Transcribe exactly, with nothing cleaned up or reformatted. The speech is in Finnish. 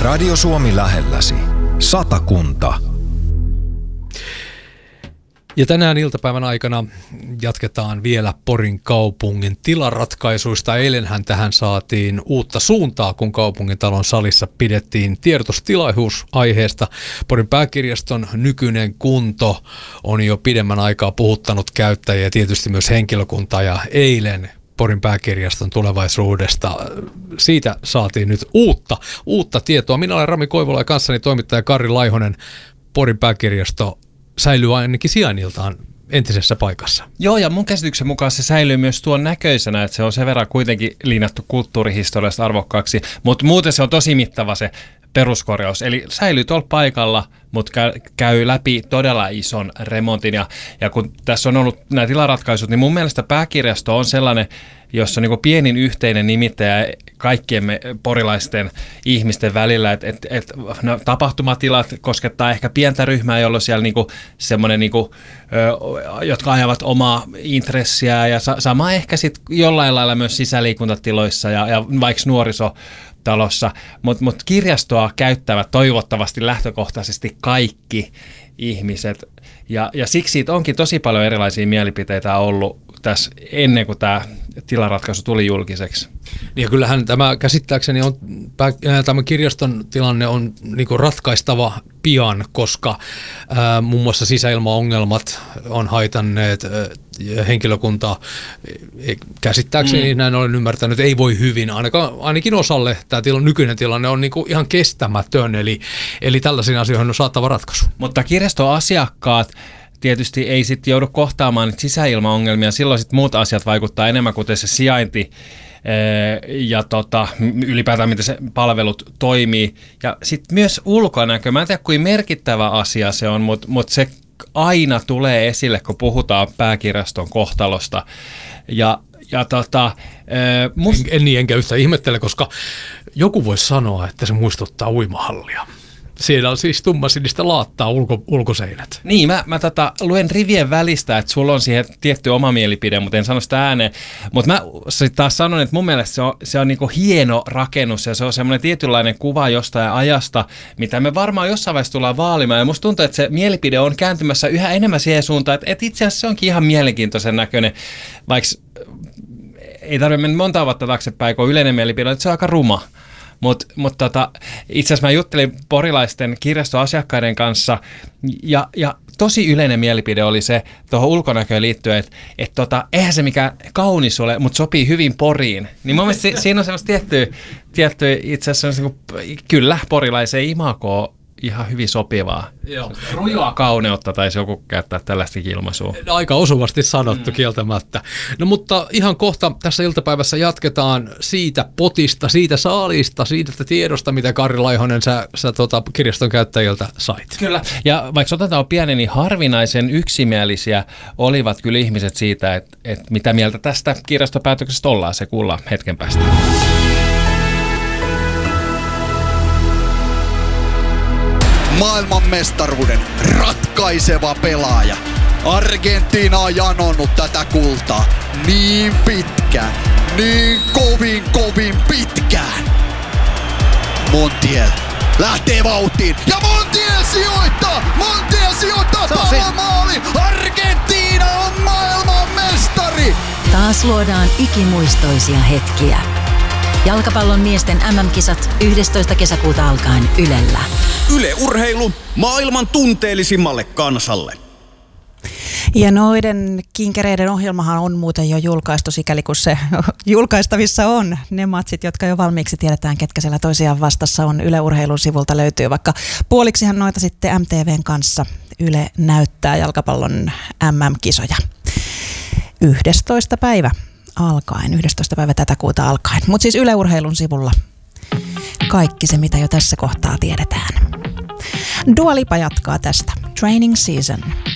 Radio Suomi lähelläsi. Satakunta. Ja tänään iltapäivän aikana jatketaan vielä Porin kaupungin tilaratkaisuista. Eilenhän tähän saatiin uutta suuntaa, kun kaupungin talon salissa pidettiin tiedotustilaisuus aiheesta. Porin pääkirjaston nykyinen kunto on jo pidemmän aikaa puhuttanut käyttäjiä ja tietysti myös henkilökuntaa, ja eilen Porin pääkirjaston tulevaisuudesta siitä saatiin nyt uutta, uutta tietoa. Minä olen Rami Koivola ja kanssani toimittaja Karri Laihonen. Porin pääkirjasto säilyy ainakin sijainniltaan entisessä paikassa. Joo, ja mun käsityksen mukaan se säilyy myös tuon näköisenä, että se on sen verran kuitenkin linjattu kulttuurihistoriallisesti arvokkaaksi, mutta muuten se on tosi mittava se peruskorjaus. Eli säilyy tuolla paikalla, mutta käy, käy läpi todella ison remontin. Ja, ja kun tässä on ollut nämä tilaratkaisut, niin mun mielestä pääkirjasto on sellainen, jossa on niin kuin pienin yhteinen nimittäjä kaikkien me porilaisten ihmisten välillä, että et, et, no, tapahtumatilat koskettaa ehkä pientä ryhmää, jolloin siellä niinku semmoinen, niinku, ö, jotka ajavat omaa intressiä, ja sa- sama ehkä sitten jollain lailla myös sisäliikuntatiloissa ja, ja vaikka nuorisotalossa, mutta mut kirjastoa käyttävät toivottavasti lähtökohtaisesti kaikki ihmiset, ja, ja siksi siitä onkin tosi paljon erilaisia mielipiteitä ollut tässä ennen kuin tämä tilaratkaisu tuli julkiseksi. Ja kyllähän tämä käsittääkseni on, tämä kirjaston tilanne on niin kuin ratkaistava pian, koska ää, muun muassa sisäilmaongelmat on haitanneet ää, henkilökuntaa. Käsittääkseni, mm. näin olen ymmärtänyt, ei voi hyvin. Ainakaan, ainakin osalle tämä tila, nykyinen tilanne on niin kuin ihan kestämätön, eli, eli tällaisiin asioihin on saattava ratkaisu. Mutta kirjaston asiakkaat tietysti ei sitten joudu kohtaamaan niitä sisäilmaongelmia, silloin sitten muut asiat vaikuttaa enemmän, kuten se sijainti ja tota, ylipäätään miten se palvelut toimii. Ja sitten myös ulkonäkö, mä en tiedä kuinka merkittävä asia se on, mutta mut se aina tulee esille, kun puhutaan pääkirjaston kohtalosta. Ja, ja tota, must... en, en niin enkä yhtä ihmettele, koska joku voisi sanoa, että se muistuttaa uimahallia. Siellä on siis tummasinistä laattaa ulko, ulkoseinät. Niin, mä, mä tota, luen rivien välistä, että sulla on siihen tietty oma mielipide, mutta en sano sitä ääneen. Mutta mä sit taas sanon, että mun mielestä se on, se on niinku hieno rakennus ja se on semmoinen tietynlainen kuva jostain ajasta, mitä me varmaan jossain vaiheessa tullaan vaalimaan. Ja musta tuntuu, että se mielipide on kääntymässä yhä enemmän siihen suuntaan, että, että itse asiassa se onkin ihan mielenkiintoisen näköinen, vaikka ei tarvitse mennä monta vuotta taaksepäin, kun yleinen mielipide on, että se on aika ruma. Mutta mut tota, itse asiassa mä juttelin porilaisten kirjastoasiakkaiden kanssa, ja, ja tosi yleinen mielipide oli se tuohon ulkonäköön liittyen, että et tota, eihän se mikään kaunis ole, mutta sopii hyvin Poriin. Niin mun mielestä si, siinä on semmoista tiettyä, tiettyä itse asiassa niin kuin, kyllä porilaiseen imagoon ihan hyvin sopivaa. Joo. Rujoa kauneutta taisi joku käyttää tällaistakin ilmaisua. Aika osuvasti sanottu mm. kieltämättä. No mutta ihan kohta tässä iltapäivässä jatketaan siitä potista, siitä saalista, siitä tiedosta, mitä Karri Laihonen sä, sä tota, kirjaston käyttäjiltä sait. Kyllä, ja vaikka otetaan on pieni, niin harvinaisen yksimielisiä olivat kyllä ihmiset siitä, että, että mitä mieltä tästä kirjastopäätöksestä ollaan, se kuullaan hetken päästä. Maailmanmestaruuden ratkaiseva pelaaja. Argentiina on janonnut tätä kultaa niin pitkään, niin kovin kovin pitkään. Montiel lähtee vauhtiin ja Montiel sijoittaa! Montiel sijoittaa palomaali! Argentiina on maailmanmestari! Taas luodaan ikimuistoisia hetkiä. Jalkapallon miesten äm äm-kisat yhdestoista kesäkuuta alkaen Ylellä. Yle Urheilu maailman tunteellisimmalle kansalle. Ja noiden kinkereiden ohjelmahan on muuten jo julkaistu, sikäli kun se julkaistavissa on. Ne matsit, jotka jo valmiiksi tiedetään, ketkä siellä toisiaan vastassa on. Yle Urheilun sivulta löytyy, vaikka puoliksihan noita sitten M T V:n kanssa Yle näyttää jalkapallon äm äm-kisoja. yhdestoista päivä alkaen, yhdestoista päivä tätä kuuta alkaen. Mutta siis Yle Urheilun sivulla kaikki se, mitä jo tässä kohtaa tiedetään. Dua Lipa jatkaa tästä. Training Season.